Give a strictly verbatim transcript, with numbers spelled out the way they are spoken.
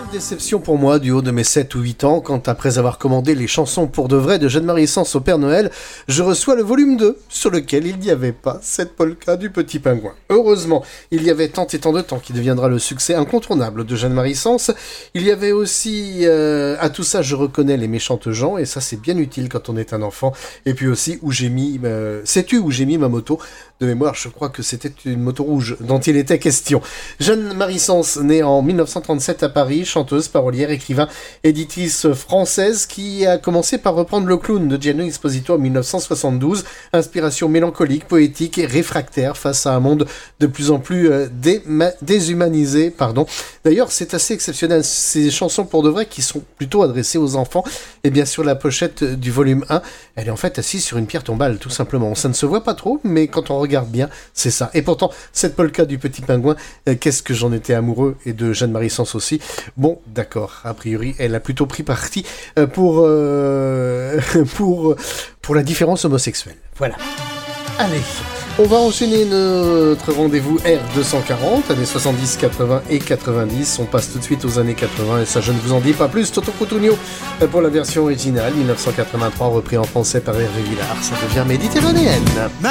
Déception pour moi du haut de mes sept ou huit ans quand, après avoir commandé les chansons pour de vrai de Jeanne-Marie Sens au Père Noël, je reçois le volume deux sur lequel il n'y avait pas cette polka du Petit Pingouin. Heureusement, il y avait Tant et tant de temps qui deviendra le succès incontournable de Jeanne-Marie Sens. Il y avait aussi euh, à tout ça je reconnais les méchantes gens et ça c'est bien utile quand on est un enfant. Et puis aussi où j'ai mis euh, sais-tu où j'ai mis ma moto? De mémoire, je crois que c'était une moto rouge dont il était question. Jeanne-Marie Sens, née en dix-neuf cent trente-sept à Paris, chanteuse, parolière, écrivain, éditrice française qui a commencé par reprendre le clown de Gianni Esposito en dix-neuf cent soixante-douze. Inspiration mélancolique, poétique et réfractaire face à un monde de plus en plus euh, déma- déshumanisé. Pardon. D'ailleurs, c'est assez exceptionnel. Ces chansons pour de vrai qui sont plutôt adressées aux enfants. Et bien sur la pochette du volume un, elle est en fait assise sur une pierre tombale, tout simplement. Ça ne se voit pas trop, mais quand on regarde bien, c'est ça. Et pourtant, cette polka du Petit Pingouin, euh, qu'est-ce que j'en étais amoureux, et de Jeanne-Marie Sens aussi. Bon, d'accord, a priori, elle a plutôt pris parti euh, pour, euh, pour, pour la différence homosexuelle. Voilà. Allez, on va enchaîner notre rendez-vous R deux cent quarante, années soixante-dix, quatre-vingts et quatre-vingt-dix. On passe tout de suite aux années quatre-vingts, et ça je ne vous en dis pas plus. Toto Cutugno pour la version originale, dix-neuf cent quatre-vingt-trois, repris en français par Hervé Villard. Ça devient méditerranéenne.